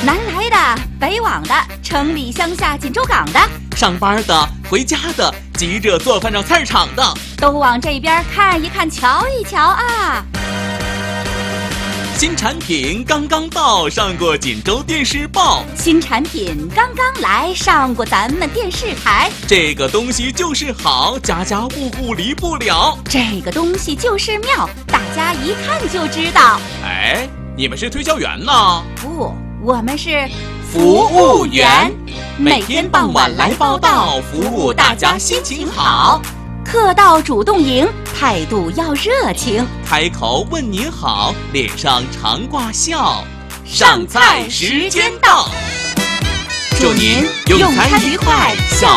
南来的、北往的、城里乡下锦州港的， 上班的、回家的、急着做饭上菜市场的， 都往这边看一看、瞧一瞧啊！ 新产品刚刚到，上过锦州电视报。 新产品刚刚来，上过咱们电视台。 这个东西就是好，家家户户离不了。 这个东西就是妙，大家一看就知道。 哎，你们是推销员呢？ 不，我们是服务员，每天傍晚来报道，服务大家心情好。 客到主动迎，态度要热情， 开口问您好，脸上常挂笑。上菜时间到，祝您用餐愉快，笑